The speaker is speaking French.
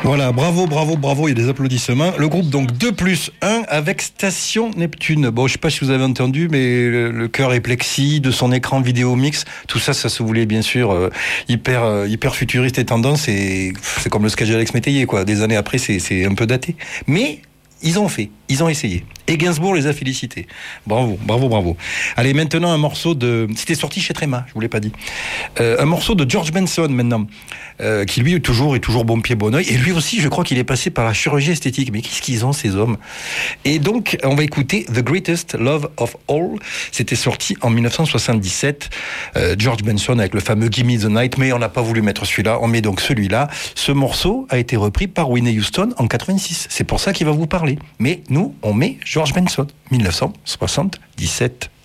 Voilà, bravo, bravo, bravo, il y a des applaudissements. Le groupe donc 2+1 avec Station Neptune. Bon, je sais pas si vous avez entendu, mais le cœur est plexi, de son écran vidéo mix, tout ça, ça se voulait bien sûr hyper futuriste et tendance, et c'est comme le sketch d'Alex Métayer, quoi. Des années après, c'est un peu daté. Mais ils ont essayé. Et Gainsbourg les a félicités. Bravo, bravo, bravo. Allez, maintenant un morceau de... C'était sorti chez Tréma, je vous l'ai pas dit. Un morceau de George Benson maintenant, qui lui est toujours bon pied, bon oeil. Et lui aussi, je crois qu'il est passé par la chirurgie esthétique. Mais qu'est-ce qu'ils ont, ces hommes? Et donc, on va écouter The Greatest Love of All. C'était sorti en 1977. George Benson avec le fameux Gimme the Night. Mais on n'a pas voulu mettre celui-là. On met donc celui-là. Ce morceau a été repris par Whitney Houston en 86. C'est pour ça qu'il va vous parler. Mais nous, on met George Benson, 1977.